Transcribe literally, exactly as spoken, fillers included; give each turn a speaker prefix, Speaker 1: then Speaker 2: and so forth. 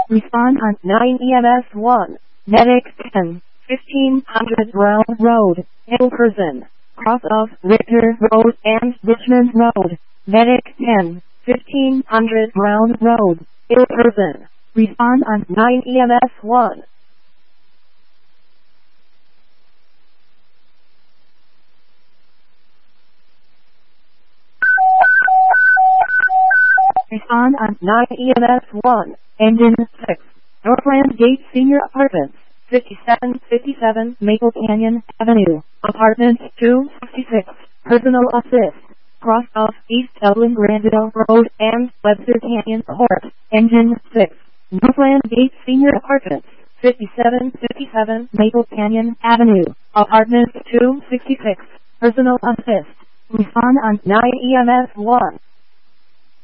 Speaker 1: Respond on nine E M S one. Medic ten. fifteen hundred Brown Road, Hilkerson. Cross of Richter Road and Richmond Road. Medic ten. fifteen hundred Brown Road, Hilkerson. Respond on nine E M S one. Respond on nine E M S one. Engine six. Northland Gate Senior Apartments, fifty-seven fifty-seven Maple Canyon Avenue, Apartment two sixty-six. Personal assist. Cross of East Dublin Granville Road and Webster Canyon Court. Engine six. Northland Gate Senior Apartments, fifty-seven fifty-seven Maple Canyon Avenue, Apartment two sixty-six. Personal assist. Respond on nine E M S one.